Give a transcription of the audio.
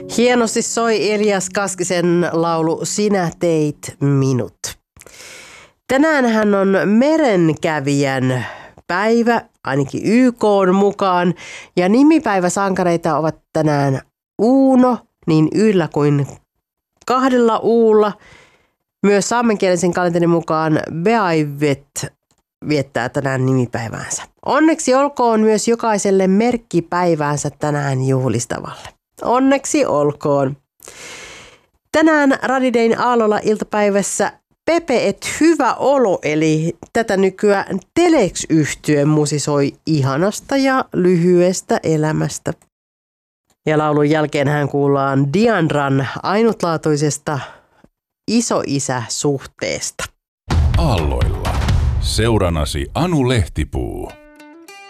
Hienosti soi Elias Kaskisen laulu Sinä teit minut. Tänäänhän on merenkävijän päivä, ainakin YK:n mukaan, ja nimipäiväsankareita ovat tänään Uuno, niin yllä kuin 2 uulla. Myös saamenkielisen kalenterin mukaan Beaivet viettää tänään nimipäiväänsä. Onneksi olkoon myös jokaiselle merkkipäiväänsä tänään juhlistavalle. Onneksi olkoon. Tänään Radidein Aallolla iltapäivässä Pepe et hyvä olo, eli tätä nykyään Telex-yhtye musisoi ihanasta ja lyhyestä elämästä. Ja laulun jälkeen hän kuullaan Diandran ainutlaatuisesta isoisä-suhteesta. Aalloilla. Seuranasi Anu Lehtipuu.